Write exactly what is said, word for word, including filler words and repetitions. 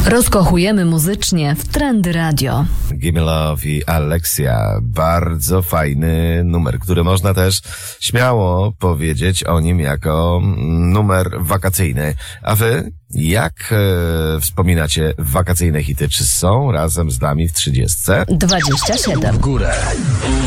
Rozkochujemy muzycznie w Trendy Radio. Gimme Love i Alexia. Bardzo fajny numer, który można też śmiało powiedzieć o nim jako numer wakacyjny. A wy jak e, wspominacie wakacyjne hity? Czy są razem z nami w trzydziestce? dwadzieścia siedem. W górę.